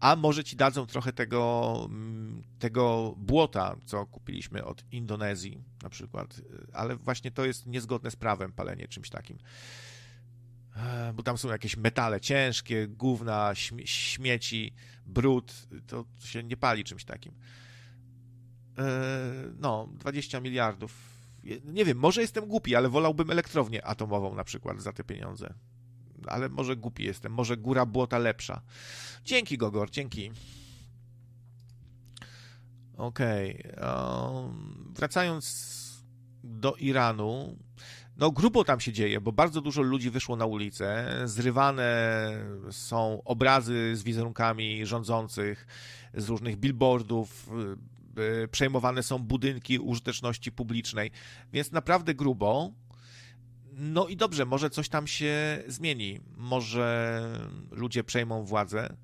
A może ci dadzą trochę tego błota, co kupiliśmy od Indonezji na przykład, ale właśnie to jest niezgodne z prawem, palenie czymś takim. Bo tam są jakieś metale ciężkie, gówna, śmieci, brud, to się nie pali czymś takim. 20 miliardów. Nie wiem, może jestem głupi, ale wolałbym elektrownię atomową na przykład za te pieniądze. Ale może głupi jestem, może góra błota lepsza. Dzięki, Gogor, dzięki. Okej. Wracając do Iranu, no grubo tam się dzieje, bo bardzo dużo ludzi wyszło na ulicę, zrywane są obrazy z wizerunkami rządzących, z różnych billboardów, przejmowane są budynki użyteczności publicznej, więc naprawdę grubo. No i dobrze, może coś tam się zmieni, może ludzie przejmą władzę.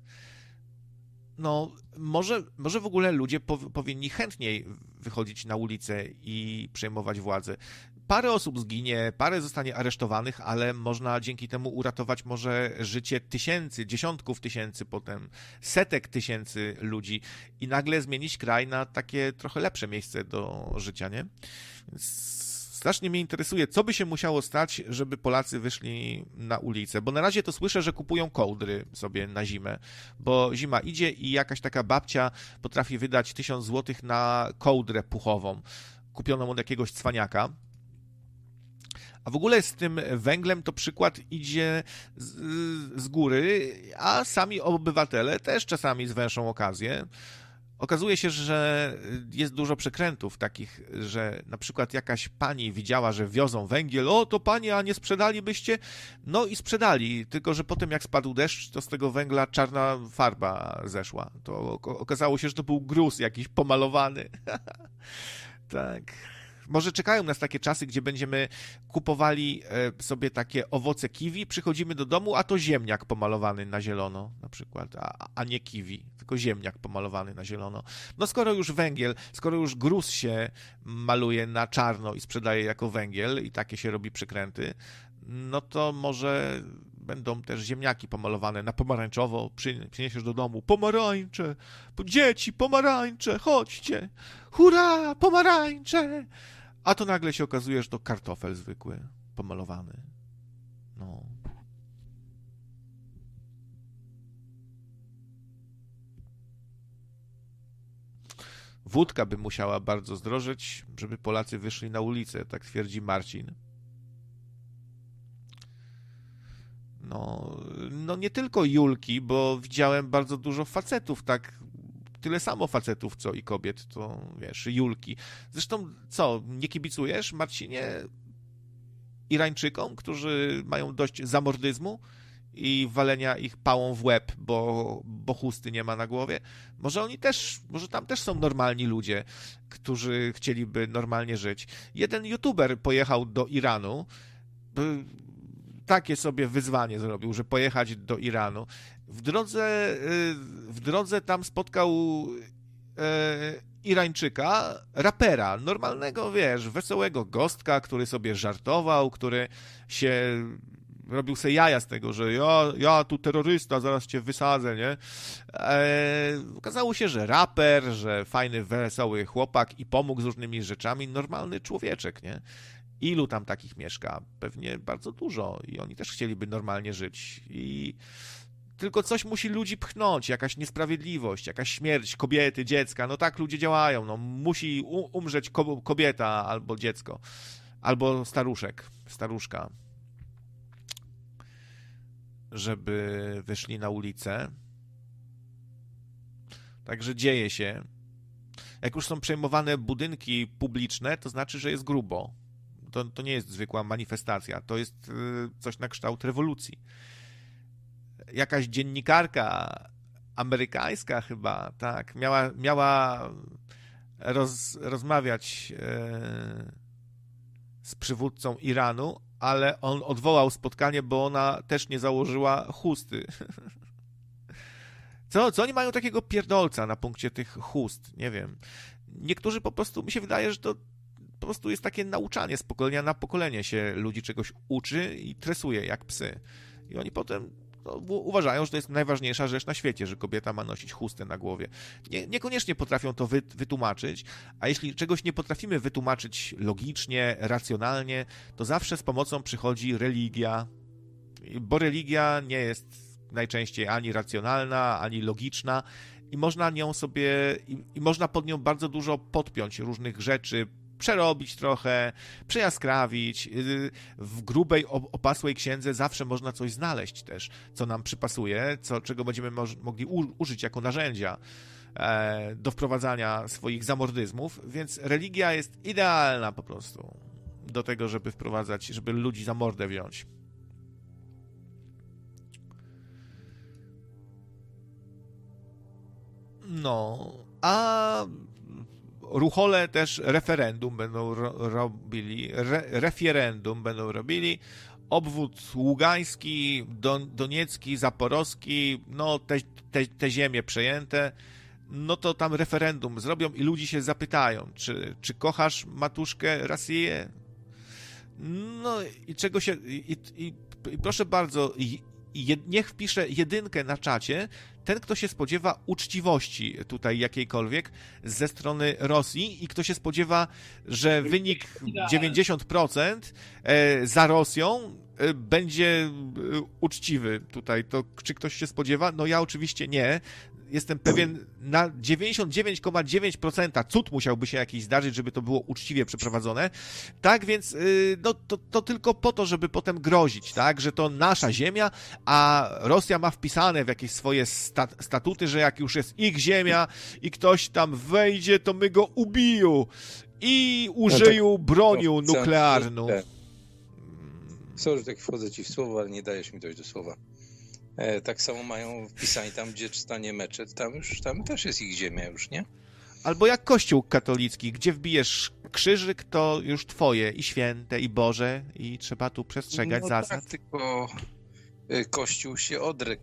No, może w ogóle ludzie powinni chętniej wychodzić na ulicę i przejmować władzę. Parę osób zginie, parę zostanie aresztowanych, ale można dzięki temu uratować może życie tysięcy, dziesiątków tysięcy, potem setek tysięcy ludzi i nagle zmienić kraj na takie trochę lepsze miejsce do życia, nie? Więc strasznie mnie interesuje, co by się musiało stać, żeby Polacy wyszli na ulicę, bo na razie to słyszę, że kupują kołdry sobie na zimę, bo zima idzie i jakaś taka babcia potrafi wydać 1000 zł na kołdrę puchową, kupioną od jakiegoś cwaniaka. A w ogóle z tym węglem to przykład idzie z góry, a sami obywatele też czasami zwęszą okazję. Okazuje się, że jest dużo przekrętów takich, że na przykład jakaś pani widziała, że wiozą węgiel, o to panie, a nie sprzedalibyście? No i sprzedali, tylko że potem jak spadł deszcz, to z tego węgla czarna farba zeszła. To okazało się, że to był gruz jakiś pomalowany. Tak. Może czekają nas takie czasy, gdzie będziemy kupowali sobie takie owoce kiwi, przychodzimy do domu, a to ziemniak pomalowany na zielono na przykład, a nie kiwi, tylko ziemniak pomalowany na zielono. No skoro już węgiel, skoro już gruz się maluje na czarno i sprzedaje jako węgiel i takie się robi przykręty, no to może będą też ziemniaki pomalowane na pomarańczowo, przyniesiesz do domu pomarańcze, dzieci, pomarańcze, chodźcie, hurra, pomarańcze! A to nagle się okazuje, że to kartofel zwykły, pomalowany. No. Wódka by musiała bardzo zdrożeć, żeby Polacy wyszli na ulicę, tak twierdzi Marcin. No nie tylko Julki, bo widziałem bardzo dużo facetów, tak, tyle samo facetów, co i kobiet, to wiesz, Julki. Zresztą, co, nie kibicujesz, Marcinie, Irańczykom, którzy mają dość zamordyzmu i walenia ich pałą w łeb, bo chusty nie ma na głowie? Może tam też są normalni ludzie, którzy chcieliby normalnie żyć. Jeden youtuber pojechał do Iranu, takie sobie wyzwanie zrobił, że pojechać do Iranu. W drodze tam spotkał Irańczyka, rapera, normalnego, wiesz, wesołego gostka, który sobie żartował, który się robił sobie jaja z tego, że ja tu terrorysta, zaraz cię wysadzę, nie? Okazało się, że raper, że fajny, wesoły chłopak i pomógł z różnymi rzeczami, normalny człowieczek, nie? Ilu tam takich mieszka? Pewnie bardzo dużo i oni też chcieliby normalnie żyć i tylko coś musi ludzi pchnąć, jakaś niesprawiedliwość, jakaś śmierć kobiety, dziecka, no tak ludzie działają, no musi umrzeć kobieta albo dziecko, albo staruszka, żeby wyszli na ulicę. Także dzieje się. Jak już są przejmowane budynki publiczne, to znaczy, że jest grubo. To nie jest zwykła manifestacja, to jest coś na kształt rewolucji. Jakaś dziennikarka amerykańska chyba, tak, miała rozmawiać z przywódcą Iranu, ale on odwołał spotkanie, bo ona też nie założyła chusty. Co oni mają takiego pierdolca na punkcie tych chust? Nie wiem. Niektórzy po prostu, mi się wydaje, że to po prostu jest takie nauczanie z pokolenia na pokolenie się ludzi czegoś uczy i tresuje jak psy. I oni potem uważają, że to jest najważniejsza rzecz na świecie, że kobieta ma nosić chustę na głowie. Niekoniecznie potrafią to wytłumaczyć, a jeśli czegoś nie potrafimy wytłumaczyć logicznie, racjonalnie, to zawsze z pomocą przychodzi religia, bo religia nie jest najczęściej ani racjonalna, ani logiczna i można nią sobie, i można pod nią bardzo dużo podpiąć różnych rzeczy, przerobić trochę, przejaskrawić. W grubej, opasłej księdze zawsze można coś znaleźć też, co nam przypasuje, czego będziemy mogli użyć jako narzędzia do wprowadzania swoich zamordyzmów, więc religia jest idealna po prostu do tego, żeby wprowadzać, żeby ludzi za mordę wziąć. No, a ruchole też referendum będą robili, referendum będą robili, obwód ługański, doniecki, zaporowski, no te ziemie przejęte, no to tam referendum zrobią i ludzie się zapytają, czy kochasz matuszkę Rosję? No i czego się, i proszę bardzo, niech wpisze 1 na czacie ten, kto się spodziewa uczciwości tutaj jakiejkolwiek ze strony Rosji i kto się spodziewa, że wynik 90% za Rosją będzie uczciwy tutaj. To czy ktoś się spodziewa? No ja oczywiście nie. Jestem pewien, na 99,9% cud musiałby się jakiś zdarzyć, żeby to było uczciwie przeprowadzone. Tak więc no, to tylko po to, żeby potem grozić, tak, że to nasza ziemia, a Rosja ma wpisane w jakieś swoje statuty, że jak już jest ich ziemia i ktoś tam wejdzie, to my go ubiją i użyją bronią nuklearną. Sorry, że tak wchodzę ci w słowo, ale nie dajesz mi dojść do słowa. Tak samo mają wpisani tam, gdzie stanie meczet, tam też jest ich ziemia już, nie? Albo jak Kościół katolicki, gdzie wbijesz krzyżyk, to już twoje i święte, i Boże, i trzeba tu przestrzegać zasad. Tak, tylko Kościół się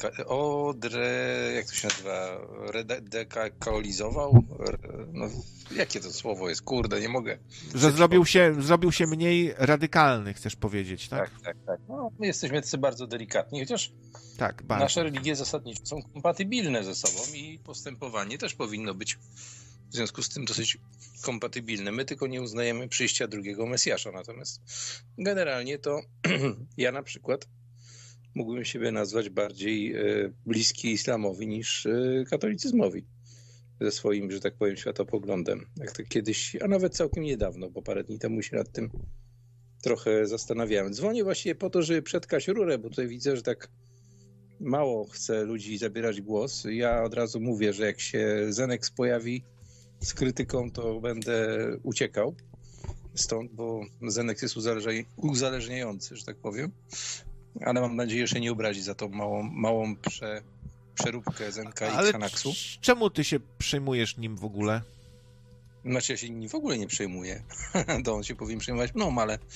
jak to się nazywa, redekalizował? No, jakie to słowo jest? Kurde, nie mogę. Że zrobił się mniej radykalny, chcesz powiedzieć, tak? Tak. No, my jesteśmy tacy bardzo delikatni, chociaż tak, bardzo. Nasze religie zasadniczo są kompatybilne ze sobą i postępowanie też powinno być w związku z tym dosyć kompatybilne. My tylko nie uznajemy przyjścia drugiego Mesjasza, natomiast generalnie to ja na przykład mógłbym siebie nazwać bardziej bliski islamowi niż katolicyzmowi ze swoim, że tak powiem, światopoglądem. Jak to kiedyś, a nawet całkiem niedawno, bo parę dni temu się nad tym trochę zastanawiałem. Dzwonię właśnie po to, żeby przetkać rurę, bo tutaj widzę, że tak mało chce ludzi zabierać głos. Ja od razu mówię, że jak się Zenex pojawi z krytyką, to będę uciekał stąd, bo Zenex jest uzależniający, że tak powiem. Ale mam nadzieję, że nie obrazi za tą małą przeróbkę Zenka i Xanaxu. Czemu ty się przejmujesz nim w ogóle? Znaczy ja się nim w ogóle nie przejmuję. To on się powinien przejmować mną,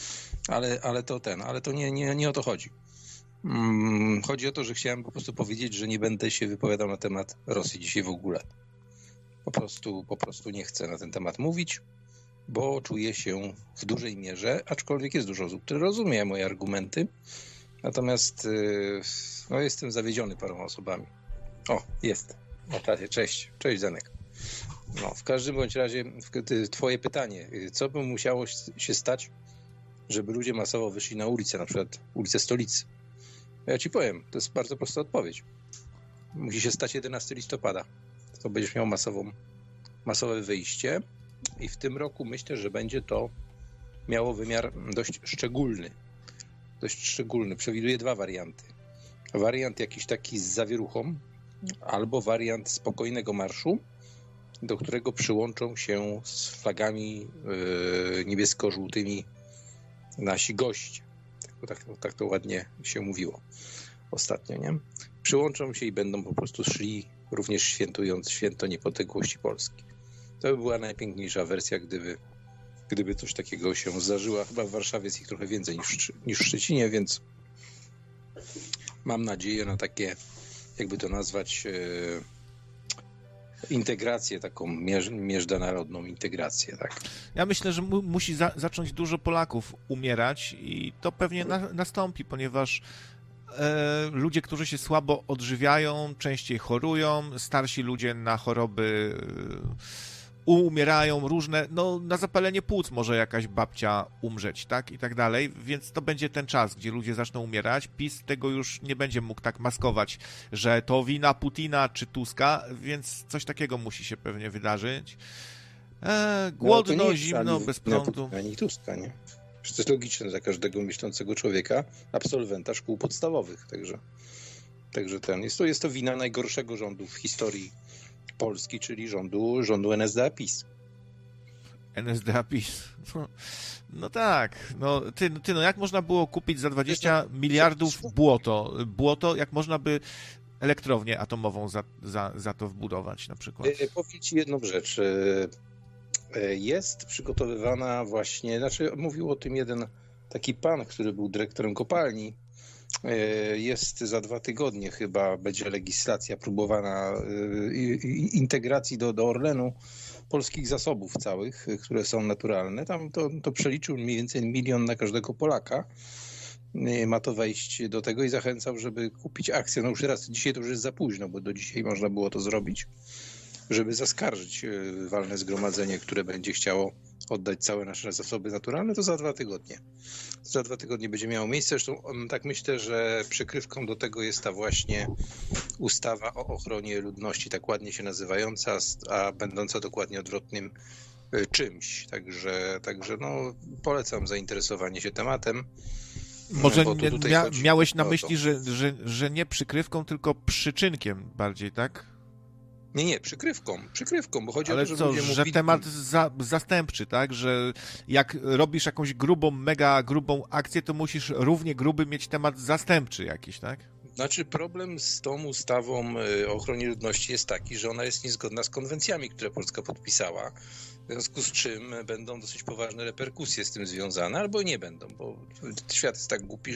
ale to nie o to chodzi. Chodzi o to, że chciałem po prostu powiedzieć, że nie będę się wypowiadał na temat Rosji dzisiaj w ogóle. Po prostu nie chcę na ten temat mówić, bo czuję się w dużej mierze, aczkolwiek jest dużo osób, które rozumie moje argumenty, natomiast no, jestem zawiedziony paroma osobami. O, jest. Cześć Zenek. No, w każdym bądź razie twoje pytanie, co by musiało się stać, żeby ludzie masowo wyszli na ulicę, na przykład ulicę Stolicy? Ja ci powiem, to jest bardzo prosta odpowiedź. Musi się stać 11 listopada. To będziesz miał masowe wyjście i w tym roku myślę, że będzie to miało wymiar dość szczególny. Przewiduję 2 warianty. Wariant jakiś taki z zawieruchą albo wariant spokojnego marszu, do którego przyłączą się z flagami niebiesko-żółtymi nasi goście. Tak to ładnie się mówiło ostatnio, nie? Przyłączą się i będą po prostu szli, również świętując święto niepodległości Polski. To by była najpiękniejsza wersja, gdyby coś takiego się zdarzyło. Chyba w Warszawie jest ich trochę więcej niż w Szczecinie, więc mam nadzieję na takie, jakby to nazwać, integrację, taką międzynarodną integrację, tak? Ja myślę, że musi zacząć dużo Polaków umierać i to pewnie nastąpi, ponieważ ludzie, którzy się słabo odżywiają, częściej chorują, starsi ludzie na choroby umierają różne, no na zapalenie płuc może jakaś babcia umrzeć, tak, i tak dalej, więc to będzie ten czas, gdzie ludzie zaczną umierać. PiS tego już nie będzie mógł tak maskować, że to wina Putina czy Tuska, więc coś takiego musi się pewnie wydarzyć. Głodno, zimno, bez prądu. Ani Tuska, nie? Przecież to jest logiczne dla każdego myślącego człowieka, absolwenta szkół podstawowych, także jest to wina najgorszego rządu w historii Polski, czyli rządu NSDAP-PiS. NSDAP-PiS. No tak. No, no jak można było kupić za 20 miliardów błoto, jak można by elektrownię atomową za to wbudować na przykład? Powiem ci jedną rzecz. Jest przygotowywana właśnie, mówił o tym jeden taki pan, który był dyrektorem kopalni. Jest za 2 tygodnie chyba, będzie legislacja próbowana integracji do Orlenu polskich zasobów całych, które są naturalne. Tam to przeliczył mniej więcej 1 milion na każdego Polaka. Ma to wejść do tego i zachęcał, żeby kupić akcje. No już teraz, dzisiaj to już jest za późno, bo do dzisiaj można było to zrobić, żeby zaskarżyć walne zgromadzenie, które będzie chciało oddać całe nasze zasoby naturalne, to za 2 tygodnie. Za 2 tygodnie będzie miało miejsce. Zresztą tak myślę, że przykrywką do tego jest ta właśnie ustawa o ochronie ludności, tak ładnie się nazywająca, a będąca dokładnie odwrotnym czymś. Także no, polecam zainteresowanie się tematem. Może miałeś na myśli, że nie przykrywką, tylko przyczynkiem bardziej, tak? Nie, przykrywką, bo chodzi ale o to, że że temat zastępczy, tak? Że jak robisz jakąś mega grubą akcję, to musisz równie gruby mieć temat zastępczy jakiś, tak? Znaczy problem z tą ustawą o ochronie ludności jest taki, że ona jest niezgodna z konwencjami, które Polska podpisała, w związku z czym będą dosyć poważne reperkusje z tym związane, albo nie będą, bo świat jest tak głupi,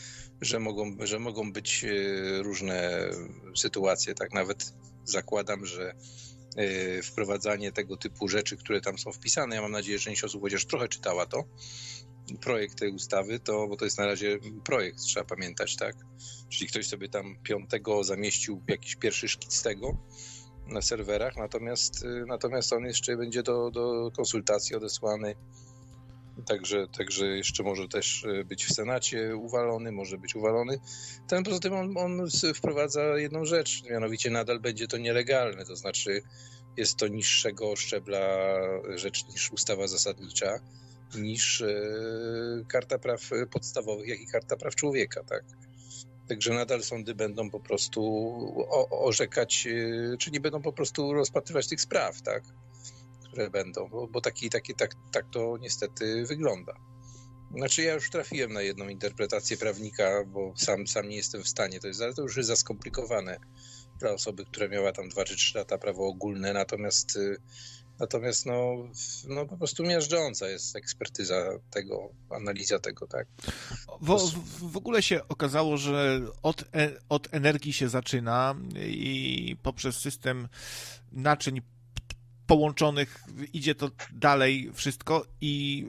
że mogą być różne sytuacje, tak nawet zakładam, że wprowadzanie tego typu rzeczy, które tam są wpisane, ja mam nadzieję, że część osób chociaż trochę czytała projekt tej ustawy, bo to jest na razie projekt, trzeba pamiętać, tak? Czyli ktoś sobie tam 5 zamieścił jakiś pierwszy szkic tego na serwerach, natomiast on jeszcze będzie do konsultacji odesłany. Także jeszcze może też być w Senacie uwalony, może być uwalony. Poza tym on wprowadza jedną rzecz, mianowicie nadal będzie to nielegalne, to znaczy jest to niższego szczebla rzecz niż ustawa zasadnicza, niż Karta Praw Podstawowych, jak i Karta Praw Człowieka, tak? Także nadal sądy będą po prostu orzekać, czy nie będą po prostu rozpatrywać tych spraw, tak? Które będą, bo tak to niestety wygląda. Znaczy ja już trafiłem na jedną interpretację prawnika, bo sam nie jestem w stanie, ale to już jest za skomplikowane dla osoby, która miała tam 2 czy 3 lata prawo ogólne, natomiast no po prostu miażdżąca jest ekspertyza tego, analiza tego, tak? W ogóle się okazało, że od energii się zaczyna i poprzez system naczyń połączonych idzie to dalej wszystko i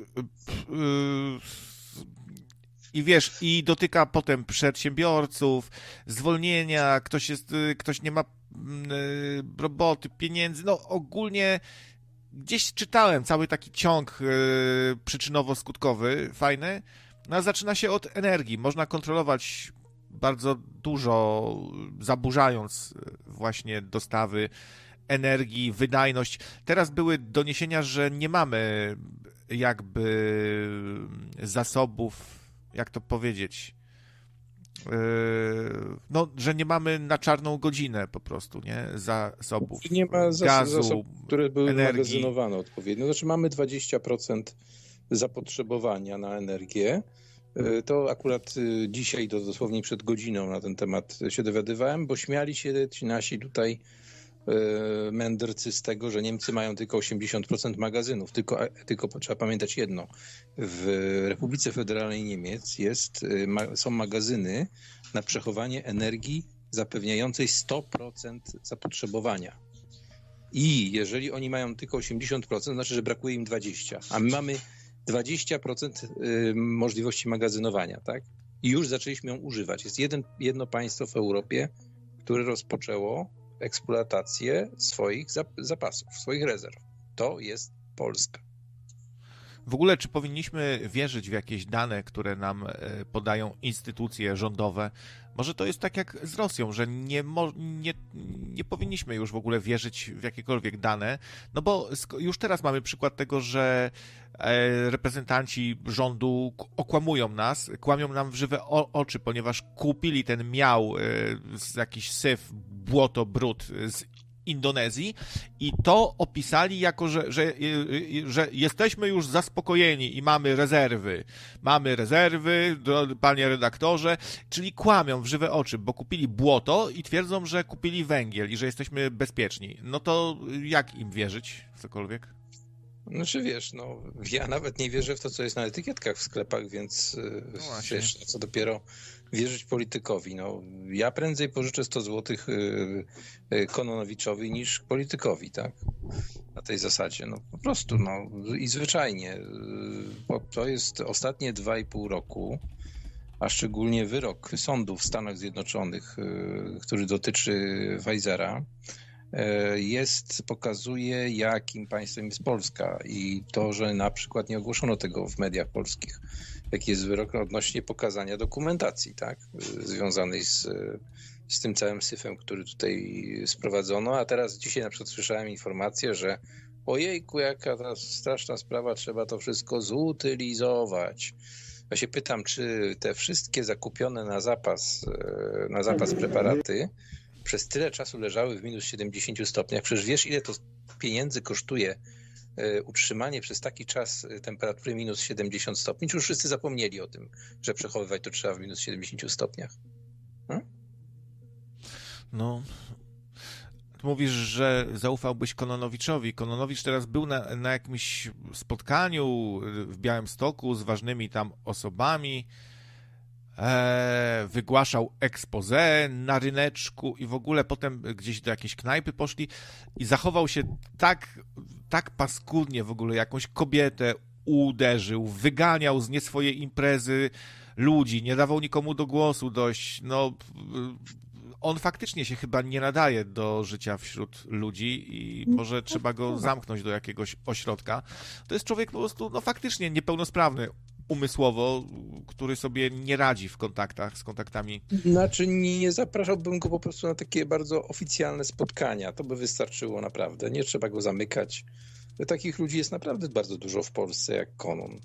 wiesz, i dotyka potem przedsiębiorców, zwolnienia, ktoś nie ma roboty, pieniędzy, no ogólnie gdzieś czytałem cały taki ciąg przyczynowo-skutkowy, fajny, no a zaczyna się od energii, można kontrolować bardzo dużo, zaburzając właśnie dostawy energii, wydajność. Teraz były doniesienia, że nie mamy jakby zasobów, jak to powiedzieć, no, że nie mamy na czarną godzinę po prostu, nie? Zasobów. Nie ma gazu, zasobów, które były energii. magazynowane odpowiednio. Znaczy mamy 20% zapotrzebowania na energię. To akurat dzisiaj, dosłownie przed godziną na ten temat się dowiadywałem, bo śmiali się ci nasi tutaj mędrcy z tego, że Niemcy mają tylko 80% magazynów. Tylko trzeba pamiętać jedno. W Republice Federalnej Niemiec są magazyny na przechowanie energii zapewniającej 100% zapotrzebowania. I jeżeli oni mają tylko 80%, to znaczy, że brakuje im 20%. A my mamy 20% możliwości magazynowania, tak? i już zaczęliśmy ją używać. Jest jedno państwo w Europie, które rozpoczęło eksploatację swoich zapasów, swoich rezerw. To jest Polska. W ogóle, czy powinniśmy wierzyć w jakieś dane, które nam podają instytucje rządowe? Może to jest tak jak z Rosją, że nie powinniśmy już w ogóle wierzyć w jakiekolwiek dane, no bo już teraz mamy przykład tego, że reprezentanci rządu okłamują nas, kłamią nam w żywe oczy, ponieważ kupili ten miał, jakiś syf, błoto, brud z Indonezji i to opisali jako, że jesteśmy już zaspokojeni i mamy rezerwy. Mamy rezerwy, panie redaktorze, czyli kłamią w żywe oczy, bo kupili błoto i twierdzą, że kupili węgiel i że jesteśmy bezpieczni. No to jak im wierzyć w cokolwiek? Znaczy wiesz, ja nawet nie wierzę w to, co jest na etykietkach w sklepach, więc wiesz, co dopiero wierzyć politykowi. Ja prędzej pożyczę 100 zł Kononowiczowi niż politykowi, tak? Na tej zasadzie. Po prostu, i zwyczajnie. Bo to jest ostatnie 2,5 roku, a szczególnie wyrok sądu w Stanach Zjednoczonych, który dotyczy Pfizera, pokazuje, jakim państwem jest Polska i to, że na przykład nie ogłoszono tego w mediach polskich, jaki jest wyrok odnośnie pokazania dokumentacji, tak, związanej z tym całym syfem, który tutaj sprowadzono, a teraz dzisiaj na przykład słyszałem informację, że ojejku, jaka ta straszna sprawa, trzeba to wszystko zutylizować. Ja się pytam, czy te wszystkie zakupione na zapas preparaty przez tyle czasu leżały w minus 70 stopniach. Przecież wiesz, ile to pieniędzy kosztuje utrzymanie przez taki czas temperatury minus 70 stopni? Czy już wszyscy zapomnieli o tym, że przechowywać to trzeba w minus 70 stopniach? Mówisz, że zaufałbyś Kononowiczowi. Kononowicz teraz był na jakimś spotkaniu w Białymstoku z ważnymi tam osobami, wygłaszał expose na ryneczku i w ogóle potem gdzieś do jakiejś knajpy poszli i zachował się tak paskudnie, w ogóle jakąś kobietę uderzył, wyganiał z nie swojej imprezy ludzi, nie dawał nikomu do głosu dość, on faktycznie się chyba nie nadaje do życia wśród ludzi i może trzeba go zamknąć do jakiegoś ośrodka. To jest człowiek po prostu, faktycznie niepełnosprawny umysłowo, który sobie nie radzi w kontaktach z kontaktami. Znaczy nie zapraszałbym go po prostu na takie bardzo oficjalne spotkania. To by wystarczyło naprawdę. Nie trzeba go zamykać. Takich ludzi jest naprawdę bardzo dużo w Polsce, jak Konon.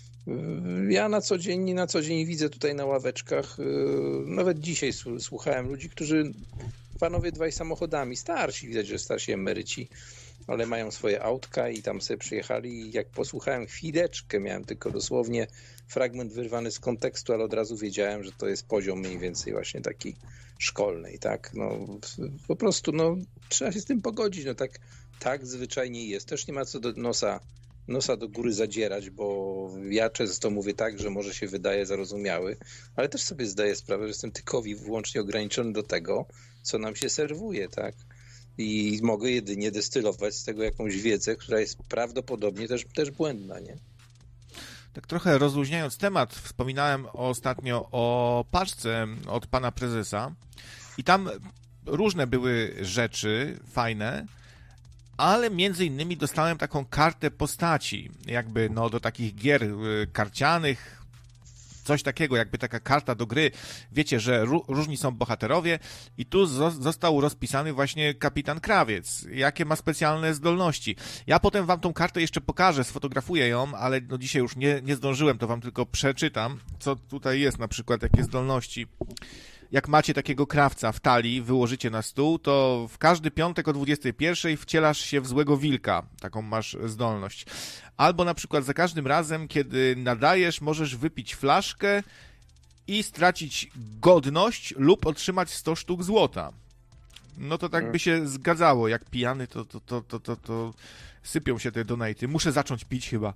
Ja na co dzień widzę tutaj na ławeczkach, nawet dzisiaj słuchałem ludzi, którzy panowie dwaj samochodami, starsi, widać, że starsi emeryci, ale mają swoje autka i tam sobie przyjechali i jak posłuchałem chwileczkę, miałem tylko dosłownie fragment wyrwany z kontekstu, ale od razu wiedziałem, że to jest poziom mniej więcej właśnie taki szkolny, tak? Po prostu, trzeba się z tym pogodzić, tak zwyczajnie jest. Też nie ma co do nosa do góry zadzierać, bo ja często mówię tak, że może się wydaje zarozumiały, ale też sobie zdaję sprawę, że jestem tylko i wyłącznie ograniczony do tego, co nam się serwuje, tak? I mogę jedynie destylować z tego jakąś wiedzę, która jest prawdopodobnie też błędna, nie? Tak trochę rozluźniając temat, wspominałem ostatnio o paczce od pana prezesa i tam różne były rzeczy fajne, ale między innymi dostałem taką kartę postaci, jakby do takich gier karcianych, coś takiego, jakby taka karta do gry. Wiecie, że różni są bohaterowie i tu został rozpisany właśnie kapitan Krawiec, jakie ma specjalne zdolności. Ja potem wam tą kartę jeszcze pokażę, sfotografuję ją, ale dzisiaj już nie zdążyłem, to wam tylko przeczytam, co tutaj jest, na przykład jakie zdolności. Jak macie takiego krawca w talii, wyłożycie na stół, to w każdy piątek o 21:00 wcielasz się w złego wilka. Taką masz zdolność. Albo na przykład za każdym razem, kiedy nadajesz, możesz wypić flaszkę i stracić godność lub otrzymać 100 sztuk złota. To tak by się zgadzało. Jak pijany, to sypią się te donaty. Muszę zacząć pić chyba.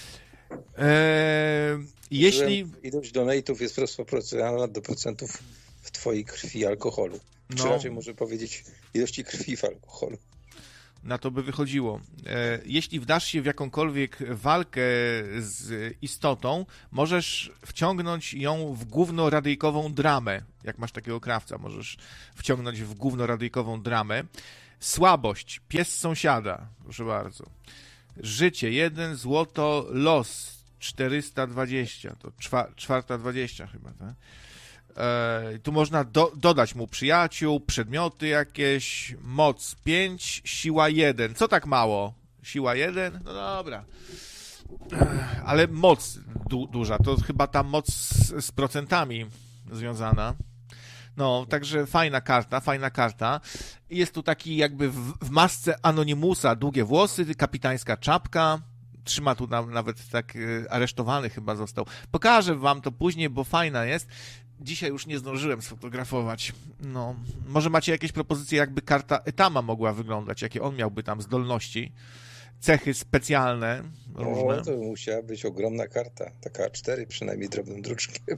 Jeśli... Ilość donatów jest proporcjonalna do procentów w twojej krwi alkoholu. Czy raczej może powiedzieć ilości krwi w alkoholu. Na to by wychodziło. Jeśli wdasz się w jakąkolwiek walkę z istotą, możesz wciągnąć ją w głównoradyjkową dramę. Jak masz takiego krawca, możesz wciągnąć w głównoradyjkową dramę. Słabość, pies sąsiada, proszę bardzo. Życie, 1 złoto, los, 420, to 420 chyba, tak? Tu można dodać mu przyjaciół, przedmioty jakieś, moc 5, siła 1. Co tak mało? Siła 1? No dobra. Ale moc duża, to chyba ta moc z procentami związana. No, także fajna karta. Jest tu taki jakby w masce Anonimusa, długie włosy, kapitańska czapka. Trzyma tu nawet tak aresztowany chyba został. Pokażę wam to później, bo fajna jest. Dzisiaj już nie zdążyłem sfotografować. No, może macie jakieś propozycje, jakby karta Etama mogła wyglądać, jakie on miałby tam zdolności, cechy specjalne, różne. O, to musiała być ogromna karta, taka A4 przynajmniej drobnym druczkiem.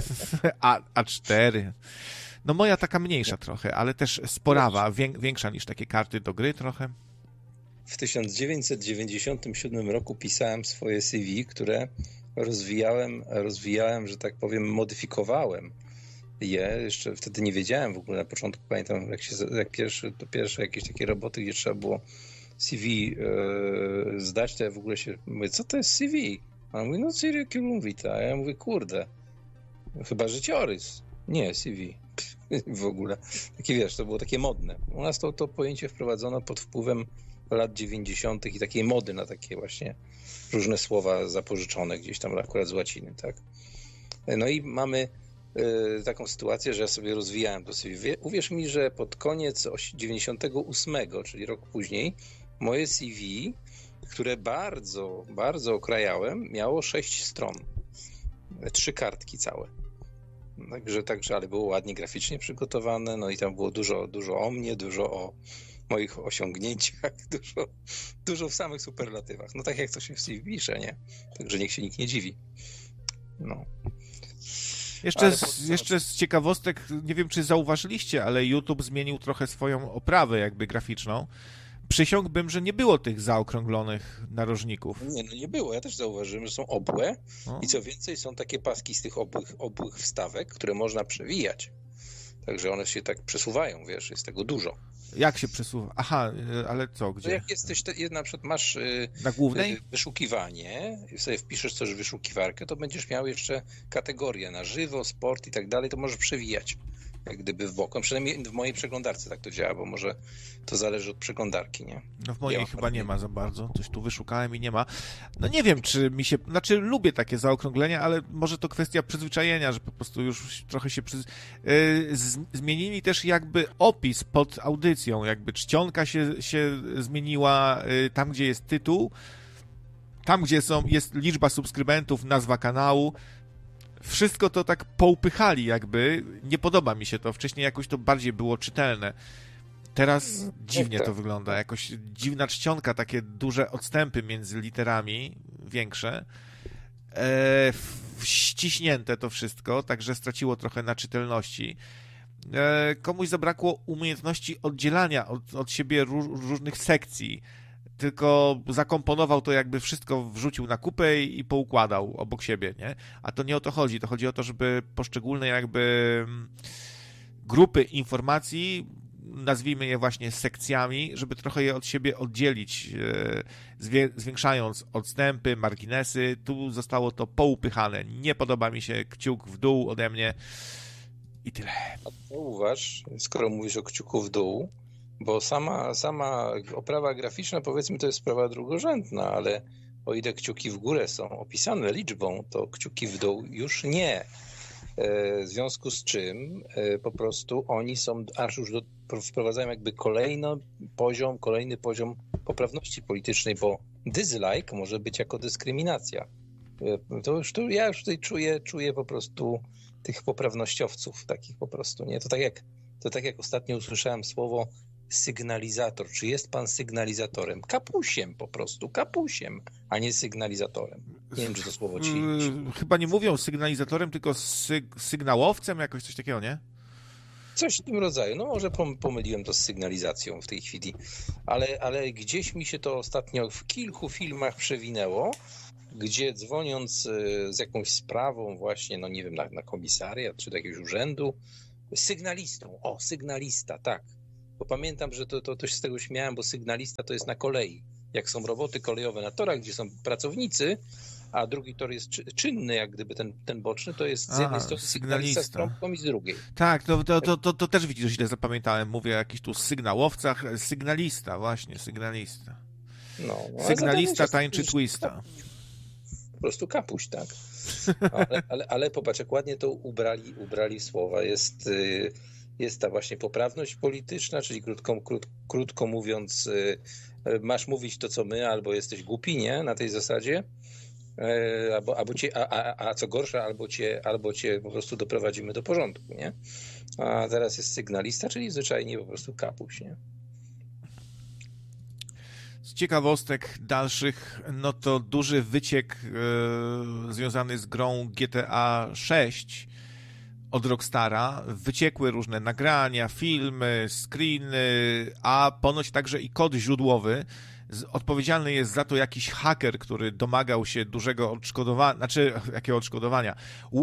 A4. No moja taka mniejsza trochę, ale też sporawa, większa niż takie karty do gry trochę. W 1997 roku pisałem swoje CV, które rozwijałem, że tak powiem, modyfikowałem je. Jeszcze wtedy nie wiedziałem w ogóle na początku, pamiętam jak pierwsze jakieś takie roboty, gdzie trzeba było CV zdać, to ja w ogóle się mówię, co to jest CV? A on mówi, no curriculum vitae. A ja mówię, kurde, chyba życiorys. Nie, CV. W ogóle. Takie wiesz, to było takie modne. U nas to pojęcie wprowadzono pod wpływem lat 90. i takiej mody na takie właśnie różne słowa zapożyczone gdzieś tam akurat z łaciny, tak? No i mamy taką sytuację, że ja sobie rozwijałem to CV. Uwierz mi, że pod koniec 98, czyli rok później, moje CV, które bardzo, bardzo okrajałem, miało 6 stron. 3 kartki całe. Także, ale było ładnie graficznie przygotowane, no i tam było dużo o mnie, dużo o moich osiągnięciach, dużo w samych superlatywach. No tak jak to się w CV pisze, nie? Także niech się nikt nie dziwi. No. Jeszcze z ciekawostek, nie wiem czy zauważyliście, ale YouTube zmienił trochę swoją oprawę jakby graficzną. Przysiągłbym, że nie było tych zaokrąglonych narożników. Nie było. Ja też zauważyłem, że są obłe i co więcej są takie paski z tych obłych wstawek, które można przewijać. Także one się tak przesuwają, wiesz, jest tego dużo. Jak się przesuwa? Aha, ale co, gdzie? No jak jesteś, na przykład masz na głównej? Wyszukiwanie, sobie wpiszesz coś w wyszukiwarkę, to będziesz miał jeszcze kategorie na żywo, sport i tak dalej, to możesz przewijać jak gdyby w bok. Przynajmniej w mojej przeglądarce tak to działa, bo może to zależy od przeglądarki, nie? No w mojej chyba nie ma za bardzo. Coś tu wyszukałem i nie ma. No nie wiem, czy mi się... Znaczy lubię takie zaokrąglenia, ale może to kwestia przyzwyczajenia, że po prostu już trochę się zmienili też jakby opis pod audycją, jakby czcionka się zmieniła, tam gdzie jest tytuł, tam gdzie jest liczba subskrybentów, nazwa kanału, wszystko to tak poupychali jakby, nie podoba mi się to, wcześniej jakoś to bardziej było czytelne. Teraz dziwnie to wygląda, jakoś dziwna czcionka, takie duże odstępy między literami, większe, ściśnięte to wszystko, także straciło trochę na czytelności. Komuś zabrakło umiejętności oddzielania od siebie różnych sekcji, tylko zakomponował to, jakby wszystko wrzucił na kupę i poukładał obok siebie, nie? A to nie o to chodzi. To chodzi o to, żeby poszczególne jakby grupy informacji, nazwijmy je właśnie sekcjami, żeby trochę je od siebie oddzielić, zwiększając odstępy, marginesy. Tu zostało to poupychane. Nie podoba mi się, kciuk w dół ode mnie i tyle. A zauważ, skoro mówisz o kciuku w dół, bo sama oprawa graficzna, powiedzmy, to jest sprawa drugorzędna, ale o ile kciuki w górę są opisane liczbą, to kciuki w dół już nie. W związku z czym po prostu oni są, aż już wprowadzają jakby kolejny poziom poprawności politycznej, bo dislike może być jako dyskryminacja. Ja już tutaj czuję po prostu tych poprawnościowców takich po prostu, nie? To tak jak ostatnio usłyszałem słowo sygnalizator. Czy jest pan sygnalizatorem? Kapusiem po prostu, kapusiem, a nie sygnalizatorem. Nie wiem, czy to słowo ci... Chyba nie mówią sygnalizatorem, tylko sygnałowcem, jakoś coś takiego, nie? Coś w tym rodzaju. No może pomyliłem to z sygnalizacją w tej chwili, ale gdzieś mi się to ostatnio w kilku filmach przewinęło, gdzie dzwoniąc z jakąś sprawą właśnie, no nie wiem, na komisariat czy do jakiegoś urzędu, sygnalista, tak. Bo pamiętam, że to się z tego śmiałem, bo sygnalista to jest na kolei. Jak są roboty kolejowe na torach, gdzie są pracownicy, a drugi tor jest czynny, jak gdyby ten boczny, to jest z jednej strony sygnalista z trąbką i z drugiej. Tak, to też widzisz, źle zapamiętałem. Mówię o jakichś tu sygnałowcach. Sygnalista, właśnie, sygnalista. No, sygnalista tańczy twista. Po prostu kapuś, tak. Ale popatrz, jak ładnie to ubrali słowa. Jest ta właśnie poprawność polityczna, czyli krótko mówiąc, masz mówić to, co my, albo jesteś głupi, nie? Na tej zasadzie. Albo cię, a co gorsza, albo cię po prostu doprowadzimy do porządku, nie? A teraz jest sygnalista, czyli zwyczajnie po prostu kapuś, nie? Z ciekawostek dalszych, no to duży wyciek związany z grą GTA 6 od Rockstara. Wyciekły różne nagrania, filmy, screeny, a ponoć także i kod źródłowy. Odpowiedzialny jest za to jakiś haker, który domagał się dużego odszkodowania, znaczy jakiego odszkodowania?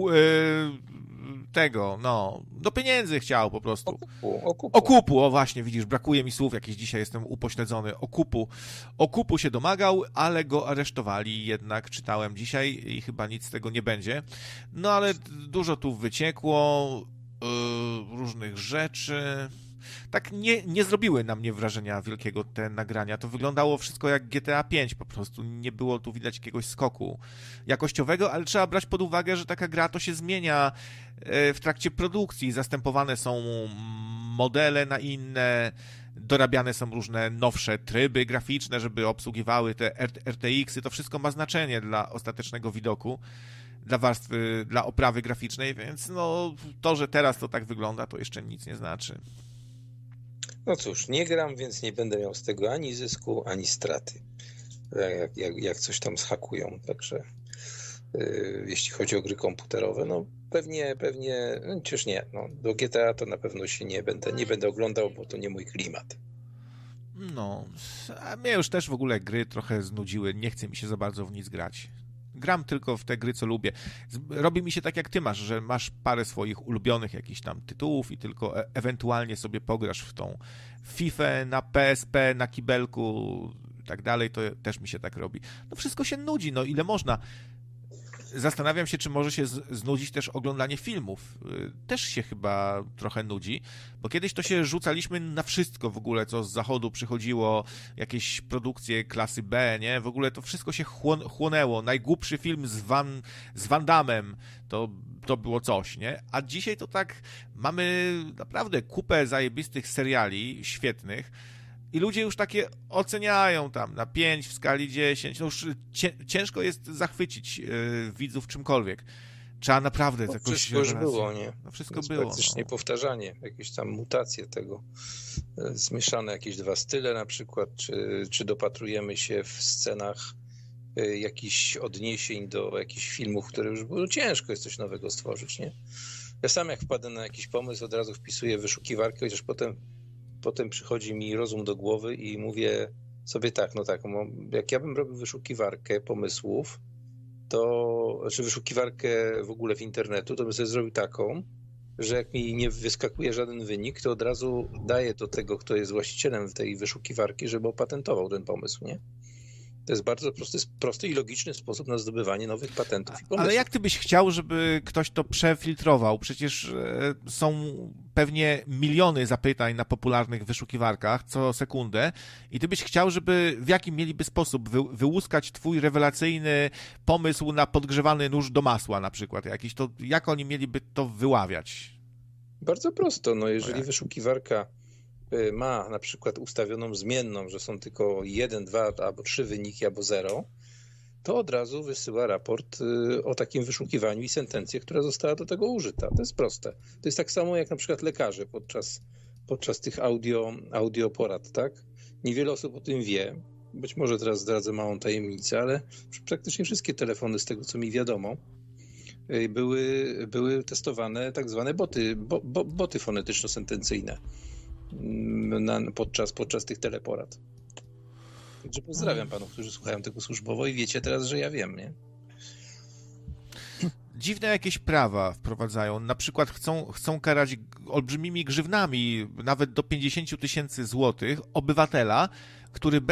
Do pieniędzy chciał po prostu. Okupu, o właśnie, widzisz, brakuje mi słów, jakieś dzisiaj jestem upośledzony. Okupu się domagał, ale go aresztowali jednak, czytałem dzisiaj i chyba nic z tego nie będzie. No ale dużo tu wyciekło, różnych rzeczy. Tak nie zrobiły na mnie wrażenia wielkiego te nagrania. To wyglądało wszystko jak GTA 5 po prostu. Nie było tu widać jakiegoś skoku jakościowego, ale trzeba brać pod uwagę, że taka gra to się zmienia w trakcie produkcji. Zastępowane są modele na inne, dorabiane są różne nowsze tryby graficzne, żeby obsługiwały te RTX-y. To wszystko ma znaczenie dla ostatecznego widoku, dla warstwy, dla oprawy graficznej, więc no to, że teraz to tak wygląda, to jeszcze nic nie znaczy. No cóż, nie gram, więc nie będę miał z tego ani zysku, ani straty, jak coś tam zhakują. Także jeśli chodzi o gry komputerowe, no pewnie, no przecież nie, no, do GTA to na pewno się nie będę oglądał, bo to nie mój klimat. No, a mnie już też w ogóle gry trochę znudziły, nie chce mi się za bardzo w nic grać. Gram tylko w te gry, co lubię. Robi mi się tak, jak ty masz, że masz parę swoich ulubionych jakichś tam tytułów i tylko ewentualnie sobie pograsz w tą FIFA na PSP, na kibelku i tak dalej, to też mi się tak robi. No wszystko się nudzi, no ile można. Zastanawiam się, czy może się znudzić też oglądanie filmów. Też się chyba trochę nudzi, bo kiedyś to się rzucaliśmy na wszystko w ogóle, co z zachodu przychodziło, jakieś produkcje klasy B, nie? W ogóle to wszystko się chłonęło. Najgłupszy film z Van Damme to było coś, nie? A dzisiaj to tak mamy naprawdę kupę zajebistych seriali świetnych, i ludzie już takie oceniają tam na 5 w skali 10. No już ciężko jest zachwycić widzów czymkolwiek. Trzeba naprawdę no, jakoś... Wszystko już było, nie? No wszystko było. Praktycznie powtarzanie, jakieś tam mutacje tego. Zmieszane jakieś dwa style na przykład, czy dopatrujemy się w scenach jakichś odniesień do jakichś filmów, które już było ciężko jest coś nowego stworzyć, nie? Ja sam jak wpadę na jakiś pomysł, od razu wpisuję wyszukiwarkę, chociaż potem przychodzi mi rozum do głowy i mówię sobie tak, jak ja bym robił wyszukiwarkę pomysłów, czy wyszukiwarkę w ogóle w internetu, to bym sobie zrobił taką, że jak mi nie wyskakuje żaden wynik, to od razu daję do tego, kto jest właścicielem tej wyszukiwarki, żeby opatentował ten pomysł, nie? To jest bardzo prosty i logiczny sposób na zdobywanie nowych patentów i pomysłów. Ale jak ty byś chciał, żeby ktoś to przefiltrował? Przecież są pewnie miliony zapytań na popularnych wyszukiwarkach co sekundę i ty byś chciał, żeby w jakim mieliby sposób wyłuskać twój rewelacyjny pomysł na podgrzewany nóż do masła na przykład jakiś, to jak oni mieliby to wyławiać? Bardzo prosto, no jeżeli wyszukiwarka ma na przykład ustawioną zmienną, że są tylko 1, 2 albo 3 wyniki, albo 0, to od razu wysyła raport o takim wyszukiwaniu i sentencję, która została do tego użyta. To jest proste. To jest tak samo jak na przykład lekarze podczas tych audio porad, tak? Niewiele osób o tym wie. Być może teraz zdradzę małą tajemnicę, ale praktycznie wszystkie telefony, z tego co mi wiadomo, były testowane tak zwane boty fonetyczno-sentencyjne podczas tych teleporad. Także pozdrawiam panów, którzy słuchają tego służbowo i wiecie teraz, że ja wiem, nie? Dziwne jakieś prawa wprowadzają. Na przykład chcą karać olbrzymimi grzywnami, nawet do 50 000 złotych, obywatela, który